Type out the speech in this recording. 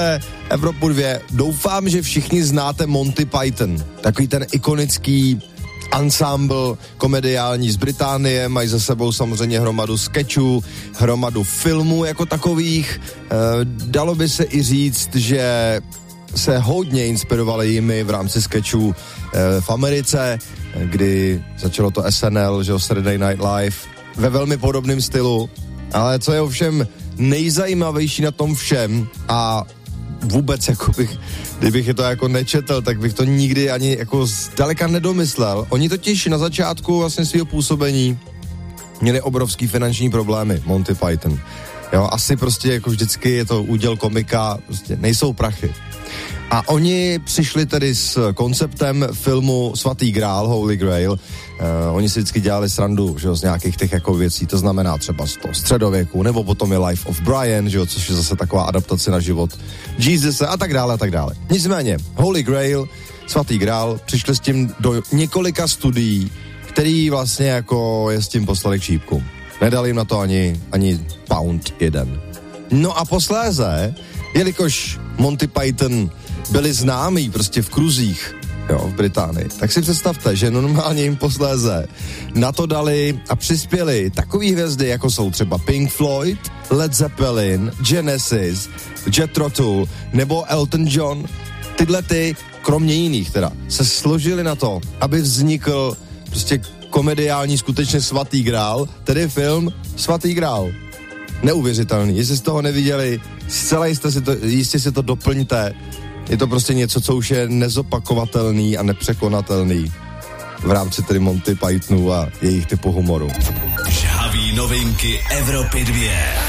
Evropu 2. Doufám, že všichni znáte Monty Python. Takový ten ikonický ensemble komediální z Británie, mají za sebou samozřejmě hromadu skečů, hromadu filmů jako takových. Dalo by se i říct, že se hodně inspirovali jimi v rámci skečů v Americe, kdy začalo to SNL, že Saturday Night Live, ve velmi podobném stylu. Ale co je ovšem nejzajímavější na tom všem a vůbec kdybych je to jako nečetl, tak bych to nikdy ani jako zdaleka nedomyslel. Oni totiž na začátku vlastně svého působení měli obrovský finanční problémy, Monty Python. Jo, asi prostě jako vždycky je to úděl komika, prostě nejsou prachy. A oni přišli tedy s konceptem filmu Svatý grál, Holy Grail. Oni si vždycky dělali srandu, že jo, z nějakých těch jako věcí, to znamená třeba z toho středověku, nebo potom je Life of Brian, že jo, což je zase taková adaptace na život Jezusa a tak dále, a tak dále. Nicméně, Holy Grail, Svatý grál, přišli s tím do několika studií, který vlastně jako je s tím poslali k šípku. Nedali jim na to ani pound jeden. No a posléze, jelikož Monty Python byli známí prostě v kruzích, jo, v Británii, tak si představte, že normálně jim posléze na to dali a přispěli takový hvězdy, jako jsou třeba Pink Floyd, Led Zeppelin, Genesis, Jethro Tull nebo Elton John. Tyhle ty, kromě jiných teda, se složili na to, aby vznikl prostě komediální skutečně Svatý grál, tedy film Svatý grál. Neuvěřitelný. Jestli jste toho neviděli, zcela jistě si to doplňte. Je to prostě něco, co už je nezopakovatelný a nepřekonatelný v rámci tedy Monty Pythonu a jejich typu humoru. Žhavý novinky Evropy 2.